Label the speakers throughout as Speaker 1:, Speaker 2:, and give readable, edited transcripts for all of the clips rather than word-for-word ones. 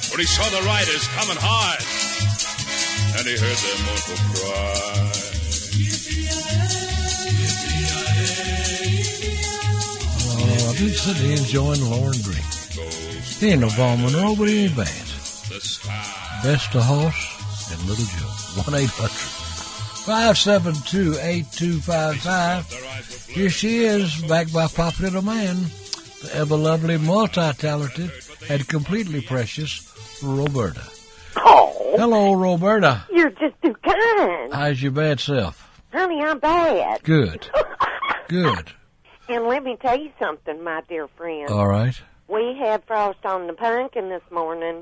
Speaker 1: when he saw the riders coming hard, and he heard their mournful cry.
Speaker 2: Oh, I've been sitting here enjoying Lauren Green. He ain't no Vaughn Monroe, but he ain't bad. Best of Hoss and Little Joe. 1-800-572-8255. Here she is, back by popular demand. The ever-lovely, multi-talented, and completely precious Roberta.
Speaker 3: Oh.
Speaker 2: Hello, Roberta.
Speaker 3: You're just too kind.
Speaker 2: How's your bad self?
Speaker 3: Honey, I'm bad.
Speaker 2: Good. Good.
Speaker 3: And let me tell you something, my dear friend.
Speaker 2: All right.
Speaker 3: We had frost on the pumpkin this morning.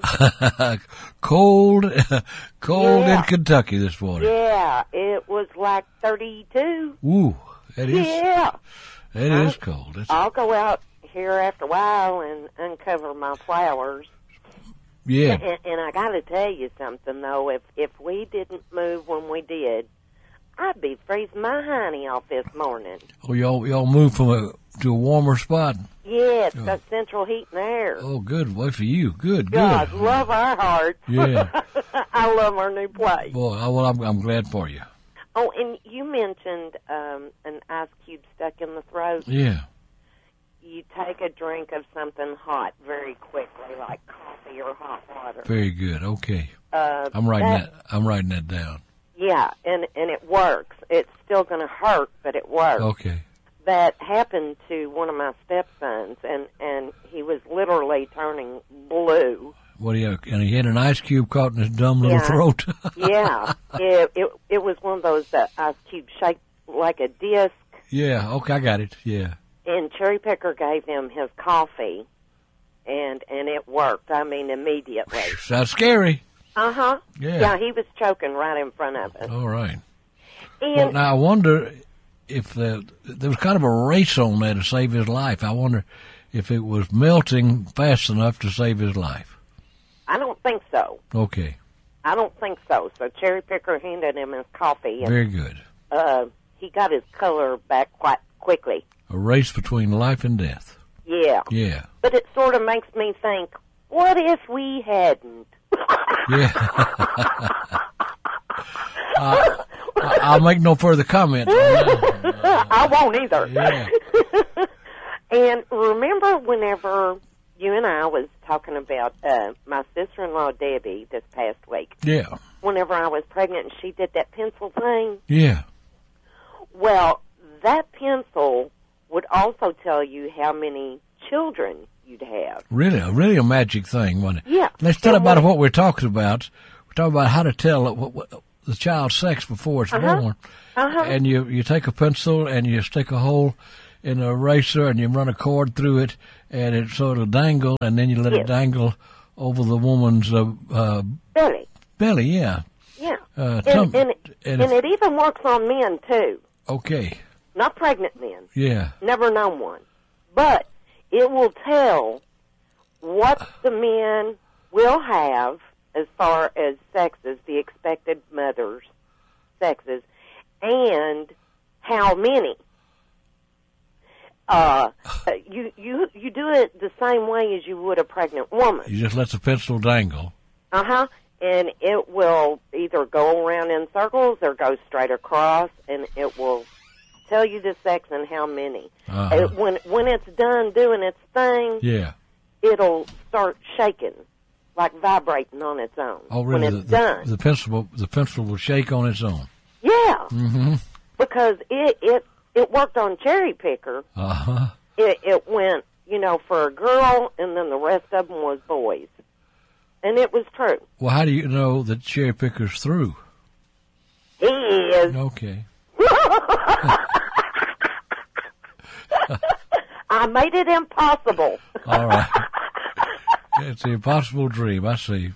Speaker 2: Cold
Speaker 3: Yeah.
Speaker 2: in Kentucky this morning.
Speaker 3: Yeah, it was like 32.
Speaker 2: Ooh, that is.
Speaker 3: Yeah.
Speaker 2: It is cold.
Speaker 3: I'll go out here after a while and uncover my flowers.
Speaker 2: Yeah.
Speaker 3: And I got to tell you something, though. If we didn't move when we did, I'd be freezing my honey off this morning.
Speaker 2: Oh, y'all moved to a warmer spot.
Speaker 3: Yeah, it's got central heat and air.
Speaker 2: Oh, good. Way for you. Good.
Speaker 3: God,
Speaker 2: Good.
Speaker 3: love our hearts.
Speaker 2: Yeah.
Speaker 3: I love our new place.
Speaker 2: Boy, well, I'm glad for you.
Speaker 3: Oh, and you mentioned an ice cube stuck in the throat.
Speaker 2: Yeah.
Speaker 3: You take a drink of something hot very quickly, like coffee or hot water.
Speaker 2: Very good. Okay. I'm writing that down.
Speaker 3: Yeah, and it works. It's still going to hurt, but it works.
Speaker 2: Okay.
Speaker 3: That happened to one of my stepsons, and he was literally turning blue.
Speaker 2: What do you? And he had an ice cube caught in his dumb little throat.
Speaker 3: Yeah, it was one of those ice cubes shaped like a disc.
Speaker 2: Yeah. Okay, I got it. Yeah.
Speaker 3: And Cherry Picker gave him his coffee, and it worked. I mean, immediately.
Speaker 2: Sounds scary.
Speaker 3: Uh-huh.
Speaker 2: Yeah.
Speaker 3: Yeah, he was choking right in front of us.
Speaker 2: All right.
Speaker 3: And
Speaker 2: Well, now I wonder if there was kind of a race on there to save his life. I wonder if it was melting fast enough to save his life.
Speaker 3: I don't think so.
Speaker 2: Okay.
Speaker 3: I don't think so. So Cherry Picker handed him his coffee, and
Speaker 2: Very good.
Speaker 3: he got his color back quite quickly.
Speaker 2: A race between life and death.
Speaker 3: Yeah.
Speaker 2: Yeah.
Speaker 3: But it sort of makes me think, what if we hadn't?
Speaker 2: Yeah. I'll make no further comment.
Speaker 3: I won't either.
Speaker 2: Yeah.
Speaker 3: And remember whenever you and I was talking about my sister-in-law, Debbie, this past week?
Speaker 2: Yeah.
Speaker 3: Whenever I was pregnant and she did that pencil thing?
Speaker 2: Yeah.
Speaker 3: Well, that pencil would also tell you how many children you'd have.
Speaker 2: Really a magic thing, wasn't it?
Speaker 3: Yeah.
Speaker 2: Let's tell about what we're talking about. We're talking about how to tell what the child's sex before it's born.
Speaker 3: Uh-huh.
Speaker 2: And you take a pencil and you stick a hole in a eraser and you run a cord through it and it sort of dangle, and then you let it dangle over the woman's belly. Yeah.
Speaker 3: Yeah.
Speaker 2: And
Speaker 3: it even works on men, too.
Speaker 2: Okay.
Speaker 3: Not pregnant men.
Speaker 2: Yeah.
Speaker 3: Never known one. But it will tell what the men will have as far as sexes, the expected mother's sexes, and how many. You do it the same way as you would a pregnant woman.
Speaker 2: You just let the pencil dangle.
Speaker 3: Uh-huh. And it will either go around in circles or go straight across, and it will tell you the sex and how many.
Speaker 2: Uh-huh.
Speaker 3: When it's done doing its thing,
Speaker 2: Yeah.
Speaker 3: it'll start shaking, like vibrating on its own.
Speaker 2: Oh, really?
Speaker 3: When it's done.
Speaker 2: The pencil will shake on its own.
Speaker 3: Yeah.
Speaker 2: Mm-hmm.
Speaker 3: Because it worked on Cherry Picker.
Speaker 2: Uh-huh.
Speaker 3: It went, for a girl, and then the rest of them was boys. And it was true.
Speaker 2: Well, how do you know that Cherry Picker's through?
Speaker 3: He is.
Speaker 2: Okay.
Speaker 3: I made it impossible.
Speaker 2: All right. It's the impossible dream. I see.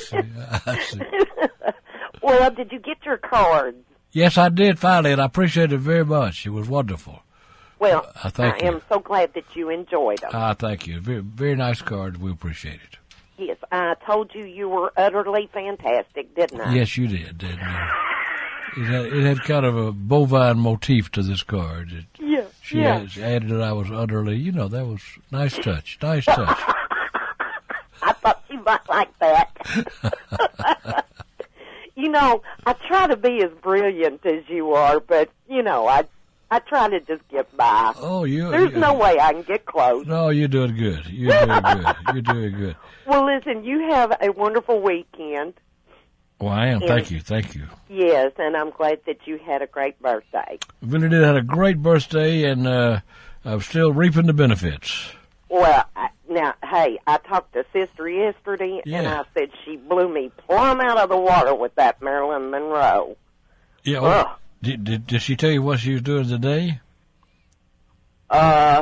Speaker 3: Well, did you get your cards?
Speaker 2: Yes, I did finally, and I appreciate it very much. It was wonderful.
Speaker 3: Well, I
Speaker 2: thank you.
Speaker 3: am so glad that you enjoyed them.
Speaker 2: Thank you. Very, very nice card. We appreciate it.
Speaker 3: Yes, I told you were utterly fantastic, didn't I?
Speaker 2: Yes, you did, didn't you? It had kind of a bovine motif to this card. She added that I was utterly, that was nice touch. Nice touch.
Speaker 3: I thought you might like that. You know, I try to be as brilliant as you are, but, you know, I try to just get by.
Speaker 2: Oh,
Speaker 3: There's no way I can get close.
Speaker 2: No, you're doing good. You're doing good. You're doing good.
Speaker 3: Well, listen, you have a wonderful weekend.
Speaker 2: Well, I am. Thank you.
Speaker 3: Yes, and I'm glad that you had a great birthday.
Speaker 2: Really did have a great birthday, and I'm still reaping the benefits.
Speaker 3: Well, now, hey, I talked to Sister yesterday, and I said she blew me plumb out of the water with that Marilyn Monroe.
Speaker 2: Yeah. Well, did she tell you what she was doing today?
Speaker 3: No.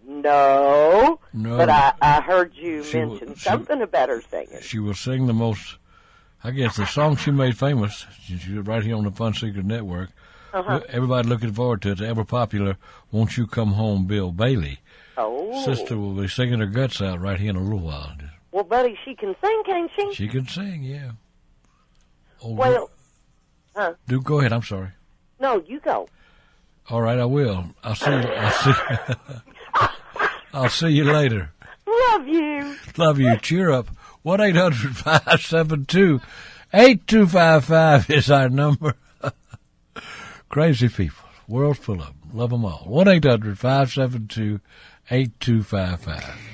Speaker 3: But I heard you mention something about her singing.
Speaker 2: She will sing the most, I guess, the song she made famous. She was right here on the Fun Seekers Network. Everybody looking forward to it. The ever popular "Won't You Come Home," Bill Bailey.
Speaker 3: Oh.
Speaker 2: Sister will be singing her guts out right here in a little while.
Speaker 3: Well, buddy, she can sing, can't she?
Speaker 2: She can sing, yeah. Oh,
Speaker 3: well,
Speaker 2: go ahead. I'm sorry.
Speaker 3: No, you go.
Speaker 2: All right, I will. I'll see you later.
Speaker 3: Love you.
Speaker 2: Love you. Cheer up. 1-800-572-8255 is our number. Crazy people. World full of them. Love them all. 1-800-572-8255.